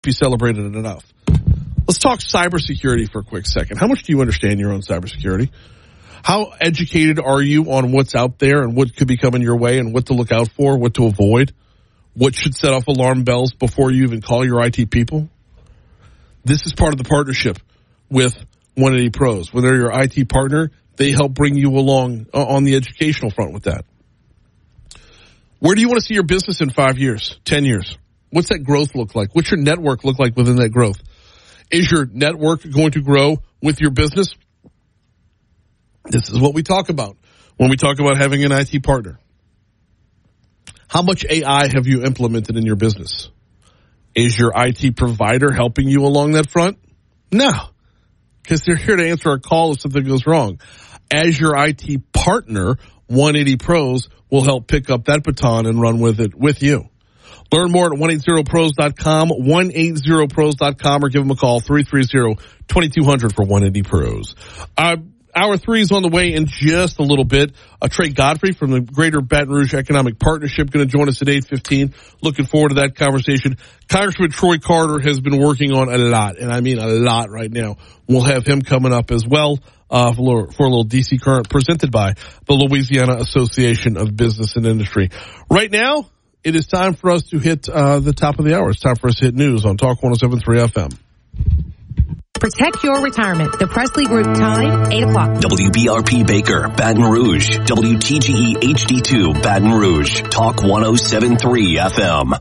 be celebrated enough. Let's talk cybersecurity for a quick second. How much do you understand your own cybersecurity? How educated are you on what's out there and what could be coming your way and what to look out for, what to avoid? What should set off alarm bells before you even call your IT people? This is part of the partnership with 180 Pros. When they're your IT partner, they help bring you along on the educational front with that. Where do you want to see your business in 5 years, 10 years? What's that growth look like? What's your network look like within that growth? Is your network going to grow with your business? This is what we talk about when we talk about having an IT partner. How much AI have you implemented in your business? Is your IT provider helping you along that front? No, because they're here to answer a call if something goes wrong. As your IT partner, 180 Pros will help pick up that baton and run with it with you. Learn more at 180pros.com, 180pros.com, or give them a call, 330-2200 for 180 Pros. Hour 3 is on the way in just a little bit. Trey Godfrey from the Greater Baton Rouge Economic Partnership going to join us at 8:15. Looking forward to that conversation. Congressman Troy Carter has been working on a lot, and I mean a lot right now. We'll have him coming up as well for a little DC Current presented by the Louisiana Association of Business and Industry. Right now, it is time for us to hit the top of the hour. It's time for us to hit news on Talk 107.3 FM. Protect your retirement. The Presley Group time, 8 o'clock. WBRP Baker, Baton Rouge. WTGE HD2, Baton Rouge. Talk 107.3 FM.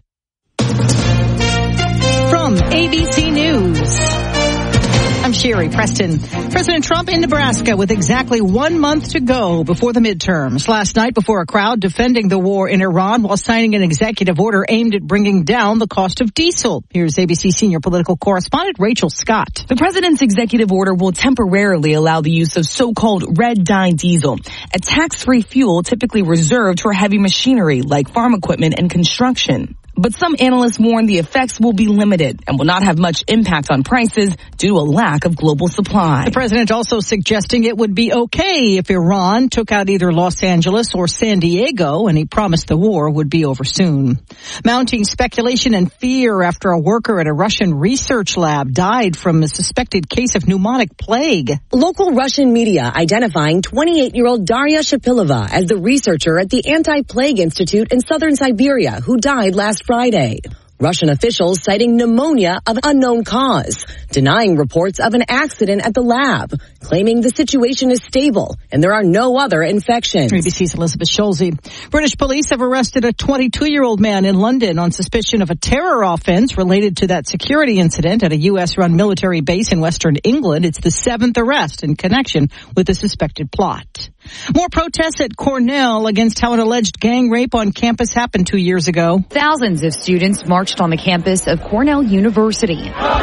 From ABC News, I'm Sherry Preston. President Trump in Nebraska with exactly 1 month to go before the midterms. Last night before a crowd defending the war in Iran while signing an executive order aimed at bringing down the cost of diesel. Here's ABC senior political correspondent Rachel Scott. The president's executive order will temporarily allow the use of so-called red dye diesel, a tax-free fuel typically reserved for heavy machinery like farm equipment and construction. But some analysts warn the effects will be limited and will not have much impact on prices due to a lack of global supply. The president also suggesting it would be okay if Iran took out either Los Angeles or San Diego, and he promised the war would be over soon. Mounting speculation and fear after a worker at a Russian research lab died from a suspected case of pneumonic plague. Local Russian media identifying 28-year-old Daria Shapilova as the researcher at the Anti-Plague Institute in southern Siberia who died last Friday. Russian officials citing pneumonia of unknown cause, denying reports of an accident at the lab, claiming the situation is stable and there are no other infections. ABC's Elizabeth Schulze. British police have arrested a 22-year-old man in London on suspicion of a terror offense related to that security incident at a U.S.-run military base in western England. It's the 7th arrest in connection with the suspected plot. More protests at Cornell against how an alleged gang rape on campus happened 2 years ago. Thousands of students marched on the campus of Cornell University,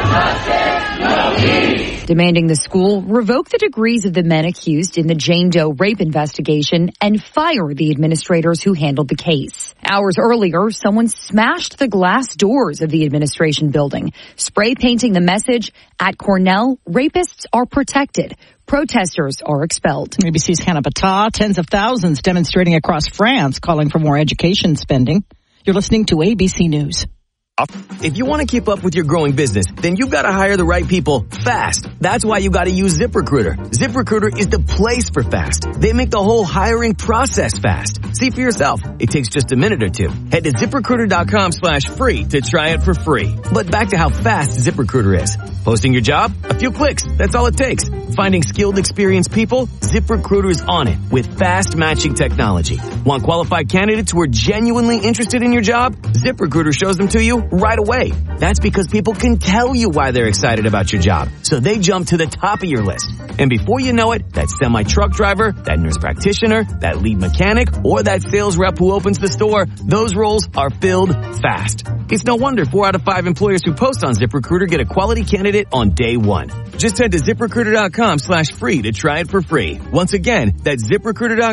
demanding the school revoke the degrees of the men accused in the Jane Doe rape investigation and fire the administrators who handled the case. Hours earlier, someone smashed the glass doors of the administration building, spray painting the message, "At Cornell, rapists are protected. Protesters are expelled." ABC's Hannah Battah. Tens of thousands demonstrating across France, calling for more education spending. You're listening to ABC News. If you want to keep up with your growing business, then you've got to hire the right people fast. That's why you got to use ZipRecruiter. ZipRecruiter is the place for fast. They make the whole hiring process fast. See for yourself. It takes just a minute or two. Head to ZipRecruiter.com/free to try it for free. But back to how fast ZipRecruiter is. Posting your job? A few clicks. That's all it takes. Finding skilled, experienced people? ZipRecruiter is on it with fast matching technology. Want qualified candidates who are genuinely interested in your job? ZipRecruiter shows them to you right away. That's because people can tell you why they're excited about your job, so they jump to the top of your list. And before you know it, that semi-truck driver, that nurse practitioner, that lead mechanic, or that sales rep who opens the store, those roles are filled fast. It's no wonder 4 out of 5 employers who post on ZipRecruiter get a quality candidate on day one. Just head to ZipRecruiter.com/free to try it for free. Once again, that's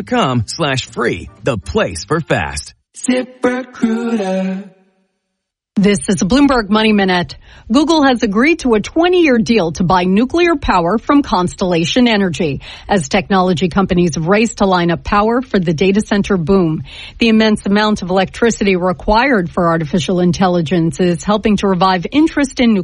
ZipRecruiter.com/free, the place for fast. ZipRecruiter. This is a Bloomberg Money Minute. Google has agreed to a 20-year deal to buy nuclear power from Constellation Energy as technology companies race to line up power for the data center boom. The immense amount of electricity required for artificial intelligence is helping to revive interest in nuclear